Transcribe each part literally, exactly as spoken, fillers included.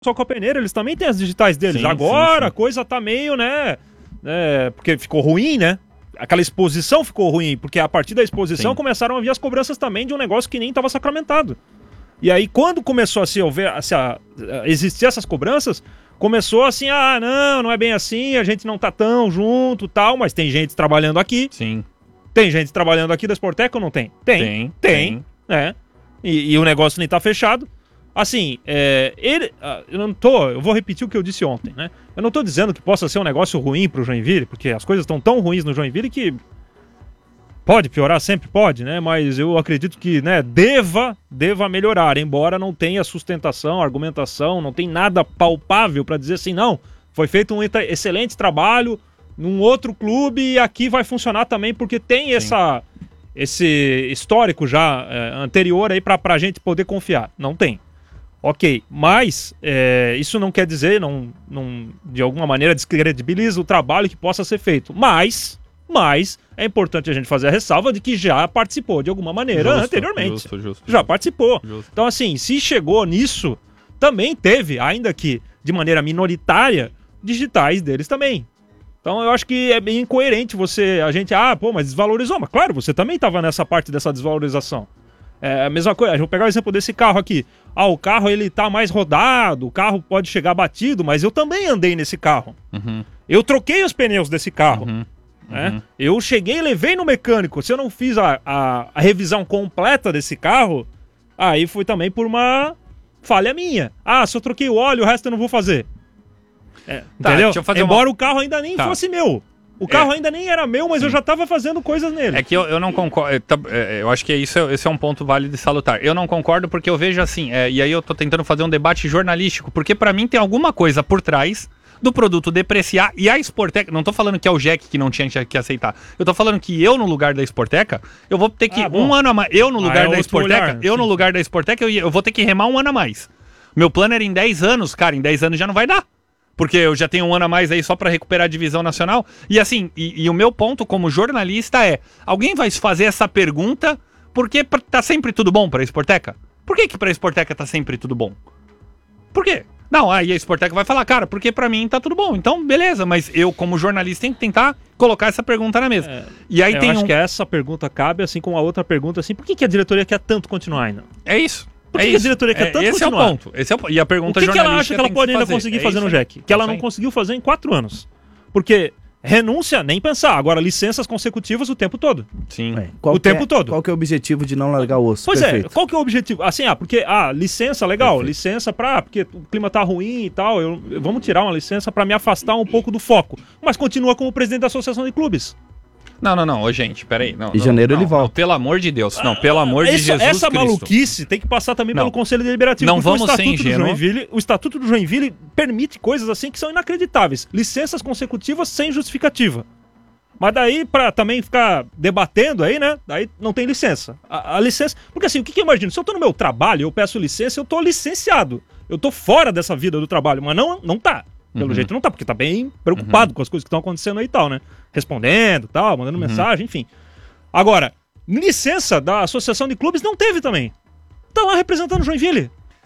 só com a peneira, eles também têm as digitais deles. Sim, Agora sim, sim. a coisa tá meio, né, né, porque ficou ruim, né? Aquela exposição ficou ruim, porque a partir da exposição Sim. começaram a vir as cobranças também de um negócio que nem estava sacramentado. E aí, quando começou a se houver, a, se a, a existir essas cobranças, começou assim, ah, não, não é bem assim, a gente não tá tão junto e tal, mas tem gente trabalhando aqui. Sim. Tem gente trabalhando aqui da Sportec ou não tem? Tem. Tem, Tem, tem. né? E, e o negócio nem tá fechado. Assim, é, ele, ah, eu não tô, eu vou repetir o que eu disse ontem, né? Eu não tô dizendo que possa ser um negócio ruim pro Joinville, porque as coisas estão tão ruins no Joinville que pode piorar, sempre pode, né? Mas eu acredito que, né, deva, deva melhorar, embora não tenha sustentação, argumentação, não tem nada palpável para dizer assim, não, foi feito um excelente trabalho num outro clube e aqui vai funcionar também, porque tem essa, esse histórico já é, anterior aí pra, pra gente poder confiar. Não tem. Ok, mas é, isso não quer dizer, não, não, de alguma maneira descredibiliza o trabalho que possa ser feito. Mas, mas é importante a gente fazer a ressalva de que já participou de alguma maneira Justo, anteriormente. justo, justo, já justo. participou. Justo. Então, assim, se chegou nisso, também teve, ainda que de maneira minoritária, digitais deles também. Então eu acho que é bem incoerente você, a gente, ah, pô, mas desvalorizou. Mas claro, você também estava nessa parte dessa desvalorização. É a mesma coisa, vou pegar o exemplo desse carro aqui. Ah, o carro ele tá mais rodado, o carro pode chegar batido, mas eu também andei nesse carro. Uhum. Eu troquei os pneus desse carro. Uhum. Né? Uhum. Eu cheguei e levei no mecânico. Se eu não fiz a, a, a revisão completa desse carro, aí foi também por uma falha minha. Ah, se eu troquei o óleo, o resto eu não vou fazer. É, Tá, entendeu? deixa eu fazer Embora uma- o carro ainda nem Tá. fosse meu. O carro É. ainda nem era meu, mas Sim. eu já tava fazendo coisas nele. É que eu, eu não concordo. é, tá, é, Eu acho que isso é, esse é um ponto válido e salutar. Eu não concordo porque eu vejo assim, é, e aí eu tô tentando fazer um debate jornalístico, porque pra mim tem alguma coisa por trás do produto depreciar e a Sportec. Não tô falando que é o Jack que não tinha que aceitar. Eu tô falando que eu, no lugar da Sporteca, eu vou ter que. Ah, bom. um ano a mais. Eu, no Ah, lugar é da outro Sporteca, olhar, eu, no sim. lugar da Sporteca, eu, ia- eu vou ter que remar um ano a mais. Meu plano era em dez anos, cara, em dez anos já não vai dar. Porque eu já tenho um ano a mais aí só pra recuperar a divisão nacional. E assim, e, e o meu ponto como jornalista é: alguém vai fazer essa pergunta porque pra- tá sempre tudo bom pra Sporteca? Por que que pra Sporteca tá sempre tudo bom? Por quê? Não, aí a Sporteca vai falar, cara, porque pra mim tá tudo bom. Então, beleza, mas eu como jornalista tenho que tentar colocar essa pergunta na mesa. É, e aí eu tem acho um... que essa pergunta cabe, assim como a outra pergunta, assim, por que, que a diretoria quer tanto continuar ainda? É isso. Por é que que a isso. diretoria quer É, tanto esse continuar? é o ponto. Esse é o... E a O pergunta que, que ela jornalística acha que ela tem pode se ainda fazer. conseguir É fazer isso no aí. Jack? Que É ela isso não aí. conseguiu fazer em quatro anos. Porque renúncia, nem pensar. Agora, licenças consecutivas o tempo todo. Sim. É, qual O que é- tempo todo. Qual que é o objetivo de não largar o osso? Pois Perfeito. é, qual que é o objetivo? Assim, ah, porque, ah, licença, legal, Perfeito. licença pra, porque o clima tá ruim e tal, eu, eu- vamos tirar uma licença pra me afastar um pouco do foco. Mas continua como presidente da Associação de Clubes. Não, não, não. Ô, gente, peraí. Não, Em não, janeiro não, ele não, volta. pelo amor de Deus. Não, pelo amor de Essa, Jesus essa Cristo. maluquice tem que passar também Não. pelo Conselho Deliberativo. Não porque vamos o ser Estatuto do ingênuo. Joinville, o Estatuto do Joinville permite coisas assim que são inacreditáveis. Licenças consecutivas sem justificativa. Mas daí, pra também ficar debatendo aí, né? Daí não tem licença. A, a licença... Porque assim, o que que eu imagino? Se eu tô no meu trabalho, eu peço licença, eu tô licenciado. Eu tô fora dessa vida do trabalho, mas não, não tá. Pelo Uhum. jeito não tá, porque tá bem preocupado com as coisas que estão acontecendo aí e tal, né? Respondendo e tal, mandando Uhum. mensagem, enfim. Agora, licença da Associação de Clubes não teve também. Tá lá representando o Joinville.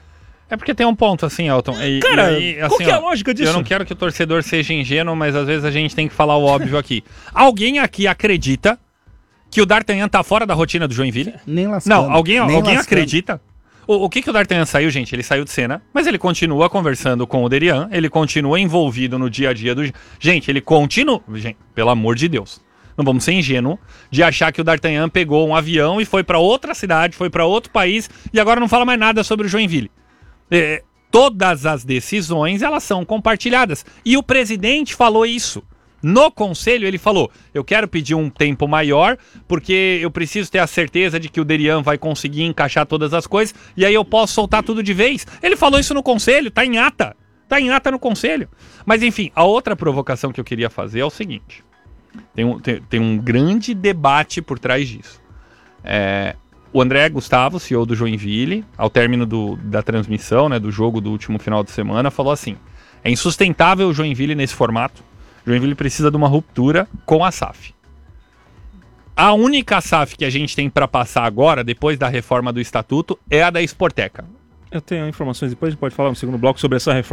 É porque tem um ponto, assim, Elton. E, Cara, e aí, qual assim, que é a ó, lógica disso? Eu não quero que o torcedor seja ingênuo, mas às vezes a gente tem que falar o óbvio aqui. Alguém aqui acredita que o D'Artagnan tá fora da rotina do Joinville? Nem lascando. Não, alguém, nem alguém lascando. acredita? O, o que que o D'Artagnan saiu, gente? Ele saiu de cena, mas ele continua conversando com o Derian, ele continua envolvido no dia a dia do... Gente, ele continua... Gente, pelo amor de Deus. Não vamos ser ingênuos de achar que o D'Artagnan pegou um avião e foi pra outra cidade, foi pra outro país e agora não fala mais nada sobre o Joinville. É, todas as decisões, elas são compartilhadas. E o presidente falou isso. No conselho ele falou, eu quero pedir um tempo maior, porque eu preciso ter a certeza de que o Derian vai conseguir encaixar todas as coisas, e aí eu posso soltar tudo de vez. Ele falou isso no conselho, tá em ata. Tá em ata no conselho. Mas enfim, a outra provocação que eu queria fazer é o seguinte. Tem um, tem, tem um grande debate por trás disso. É, o André Gustavo, C E O do Joinville, ao término do, da transmissão, né, do jogo do último final de semana, falou assim, é insustentável o Joinville nesse formato. O Joinville precisa de uma ruptura com a S A F. A única S A F que a gente tem para passar agora, depois da reforma do estatuto, é a da Sporteca. Eu tenho informações, depois a gente pode falar no segundo bloco sobre essa reforma